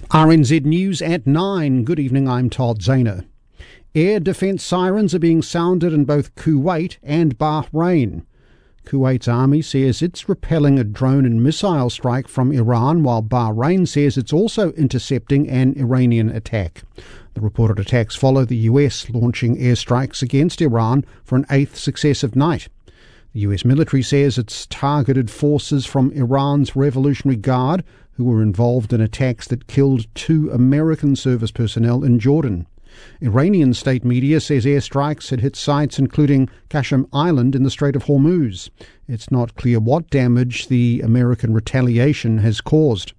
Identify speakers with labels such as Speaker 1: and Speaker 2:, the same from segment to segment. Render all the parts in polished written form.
Speaker 1: RNZ News at 9. Good evening, I'm Todd Zahner. Air defence sirens are being sounded in both Kuwait and Bahrain. Kuwait's army says it's repelling a drone and missile strike from Iran, while Bahrain says it's also intercepting an Iranian attack. The reported attacks follow the US launching airstrikes against Iran for an 8th successive night. The US military says it's targeted forces from Iran's Revolutionary Guard who were involved in attacks that killed 2 American service personnel in Jordan. Iranian state media says airstrikes had hit sites including Qasem Island in the Strait of Hormuz. It's not clear what damage the American retaliation has caused.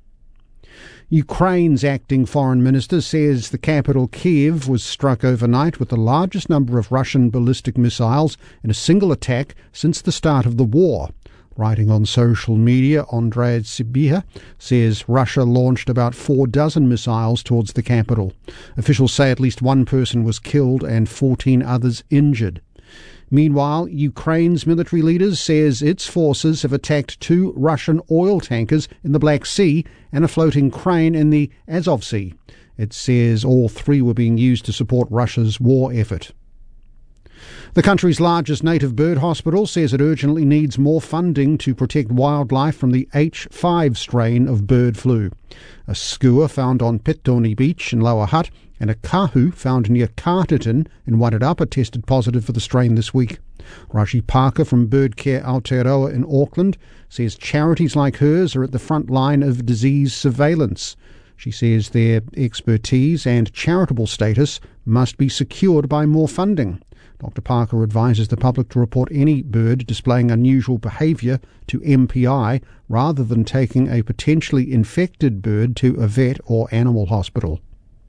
Speaker 1: Ukraine's acting foreign minister says the capital Kyiv was struck overnight with the largest number of Russian ballistic missiles in a single attack since the start of the war. Writing on social media, Andrei Sybiha says Russia launched about 4 dozen missiles towards the capital. Officials say at least 1 person was killed and 14 others injured. Meanwhile, Ukraine's military leaders says its forces have attacked 2 Russian oil tankers in the Black Sea and a floating crane in the Azov Sea. It says all 3 were being used to support Russia's war effort. The country's largest native bird hospital says it urgently needs more funding to protect wildlife from the H5 strain of bird flu. A skua found on Petone Beach in Lower Hutt and a kahu found near Carterton in Wairarapa tested positive for the strain this week. Raji Parker from Bird Care Aotearoa in Auckland says charities like hers are at the front line of disease surveillance. She says their expertise and charitable status must be secured by more funding. Dr. Parker advises the public to report any bird displaying unusual behaviour to MPI rather than taking a potentially infected bird to a vet or animal hospital.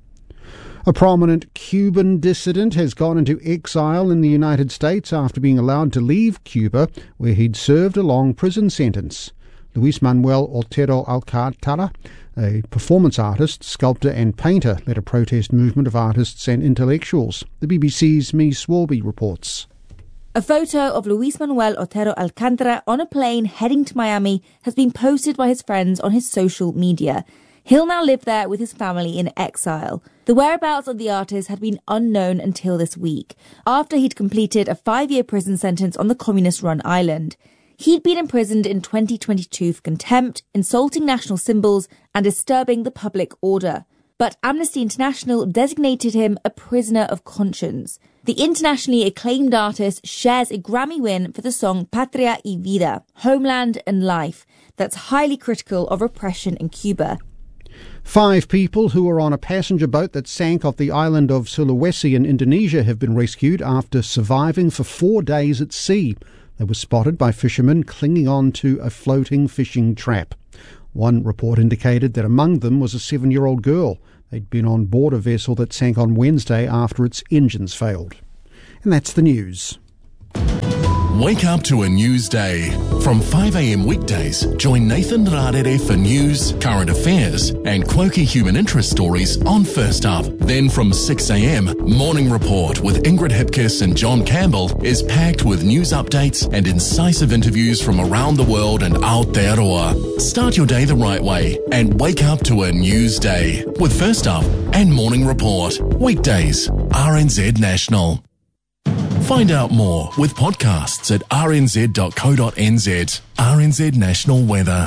Speaker 1: A prominent Cuban dissident has gone into exile in the United States after being allowed to leave Cuba, where he'd served a long prison sentence. Luis Manuel Otero Alcantara, a performance artist, sculptor and painter, led a protest movement of artists and intellectuals. The BBC's Mee Swarby reports.
Speaker 2: A photo of Luis Manuel Otero Alcantara on a plane heading to Miami has been posted by his friends on his social media. He'll now live there with his family in exile. The whereabouts of the artist had been unknown until this week, after he'd completed a 5-year prison sentence on the communist-run island. He'd been imprisoned in 2022 for contempt, insulting national symbols and disturbing the public order. But Amnesty International designated him a prisoner of conscience. The internationally acclaimed artist shares a Grammy win for the song Patria y Vida, Homeland and Life, that's highly critical of repression in Cuba.
Speaker 1: 5 people who were on a passenger boat that sank off the island of Sulawesi in Indonesia have been rescued after surviving for 4 days at sea. They were spotted by fishermen clinging on to a floating fishing trap. One report indicated that among them was a 7-year-old girl. They'd been on board a vessel that sank on Wednesday after its engines failed. And that's the news.
Speaker 3: Wake up to a news day. From 5 a.m. weekdays, join Nathan Rarere for news, current affairs, and quirky human interest stories on First Up. Then from 6 a.m, Morning Report with Ingrid Hipkiss and John Campbell is packed with news updates and incisive interviews from around the world and Aotearoa. Start your day the right way and wake up to a news day with First Up and Morning Report. Weekdays, RNZ National. Find out more with podcasts at rnz.co.nz. RNZ National Weather.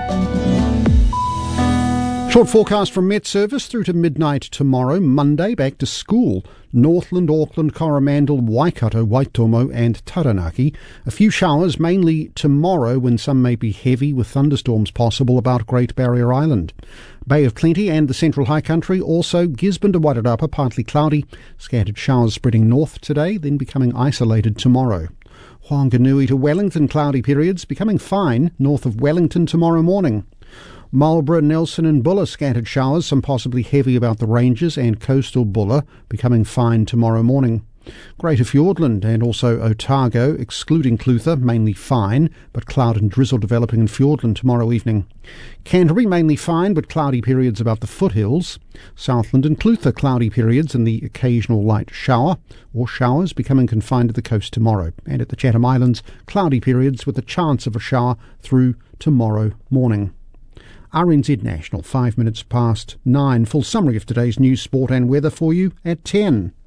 Speaker 1: Short forecast from Met Service through to midnight tomorrow, Monday, back to school. Northland, Auckland, Coromandel, Waikato, Waitomo and Taranaki. A few showers, mainly tomorrow, when some may be heavy with thunderstorms possible about Great Barrier Island. Bay of Plenty and the Central High Country, also Gisborne to Wairarapa, partly cloudy. Scattered showers spreading north today, then becoming isolated tomorrow. Whanganui to Wellington, cloudy periods, becoming fine north of Wellington tomorrow morning. Marlborough, Nelson and Buller, scattered showers, some possibly heavy about the ranges, and coastal Buller becoming fine tomorrow morning. Greater Fiordland and also Otago, excluding Clutha, mainly fine, but cloud and drizzle developing in Fiordland tomorrow evening. Canterbury, mainly fine, but cloudy periods about the foothills. Southland and Clutha, cloudy periods and the occasional light shower, or showers becoming confined to the coast tomorrow. And at the Chatham Islands, cloudy periods with a chance of a shower through tomorrow morning. RNZ National, 5 minutes past 9. Full summary of today's news, sport and weather for you at 10.